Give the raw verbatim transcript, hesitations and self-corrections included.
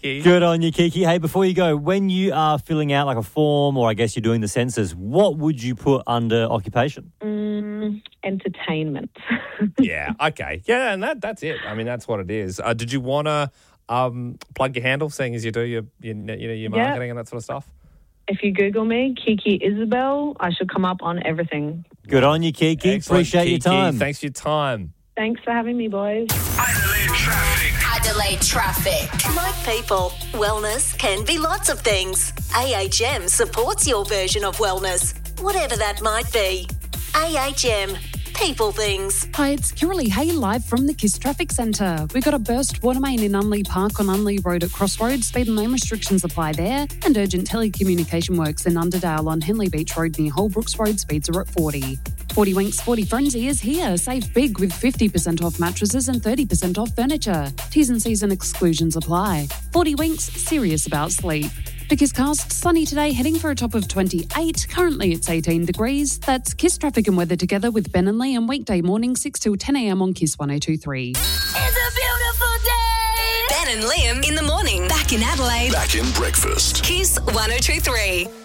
Kiki. Good on you, Kiki. Hey, before you go, when you are filling out like a form or I guess you're doing the census, what would you put under occupation? Mm, entertainment. Yeah, okay. Yeah, and that that's it. I mean, that's what it is. Uh, did you want to um, plug your handle, seeing as you do your, your, you know, your marketing Yeah. and that sort of stuff? If you Google me, Kiki Isabel, I should come up on everything. Good on you, Kiki. Excellent, Appreciate Kiki. your time. Thanks for your time. Thanks for having me, boys. Adelaide Traffic. Adelaide Traffic. Like people, wellness can be lots of things. A H M supports your version of wellness, whatever that might be. A H M. People things. Hi, it's Kiralee Hay live from the KISS Traffic Centre. We've got a burst water main in Unley Park on Unley Road at Crossroads. Speed and lane restrictions apply there. And urgent telecommunication works in Underdale on Henley Beach Road near Holbrooks Road. Speeds are at forty. forty Winks forty Frenzy is here. Save big with fifty percent off mattresses and thirty percent off furniture. T's and C's and exclusions apply. forty Winks, serious about sleep. The KISScast, sunny today, heading for a top of twenty-eight. Currently it's eighteen degrees. That's KISS traffic and weather together with Ben and Liam, weekday morning six till ten a.m. on KISS one oh two three. It's a beautiful day. Ben and Liam in the morning. Back in Adelaide. Back in breakfast. KISS one oh two three.